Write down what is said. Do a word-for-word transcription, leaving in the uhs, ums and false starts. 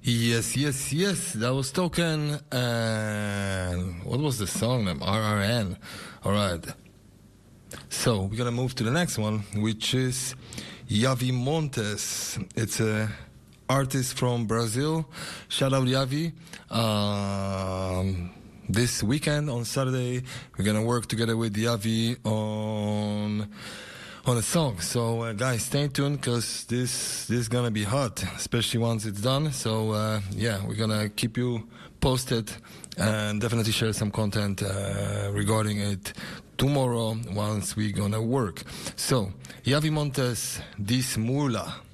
Yes, yes, yes. That was Token. And what was the song name? R R N. All right. So we're gonna move to the next one, which is Yavi Montes. It's a artist from Brazil. Shout out Yavi. Um, this weekend on Saturday, we're gonna work together with Yavi on on a song. So uh, guys, stay tuned because this this is gonna be hot, especially once it's done. So uh, yeah, we're gonna keep you posted and definitely share some content uh, regarding it tomorrow once we're gonna work. So Yavi Montes, Dis Mula.